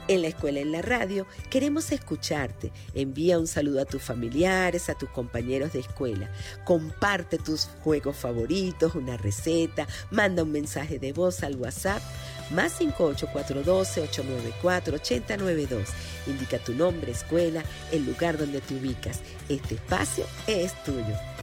En la escuela en la radio queremos escucharte. Envía un saludo a tus familiares, a tus compañeros de escuela. Comparte tus juegos favoritos, una receta, manda un mensaje de voz al WhatsApp más 58412-894-8092. Indica tu nombre, escuela, el lugar donde te ubicas. Este espacio es tuyo.